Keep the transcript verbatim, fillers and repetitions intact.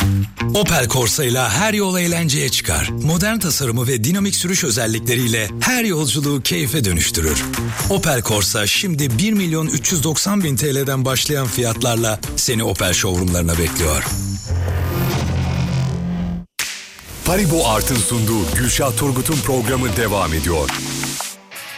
Opel Corsa ile her yol eğlenceye çıkar. Modern tasarımı ve dinamik sürüş özellikleriyle her yolculuğu keyfe dönüştürür. Opel Corsa şimdi bir milyon üç yüz doksan bin T L'den başlayan fiyatlarla seni Opel showroomlarına bekliyor. Haribo Art'ın sunduğu Gülşah Turgut'un programı devam ediyor.